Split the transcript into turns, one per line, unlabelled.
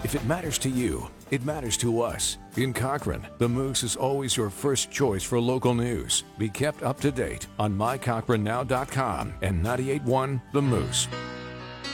If it matters to you, it matters to us. In Cochrane, the Moose is always your first choice for local news. Be kept up to date on mycochranenow.com and 98.1 The Moose.